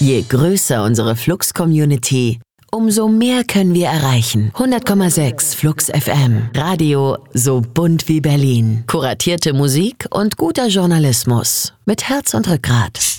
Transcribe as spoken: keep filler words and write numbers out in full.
Je größer unsere Flux-Community, umso mehr können wir erreichen. hundert Komma sechs Flux F M. Radio so bunt wie Berlin. Kuratierte Musik und guter Journalismus. Mit Herz und Rückgrat.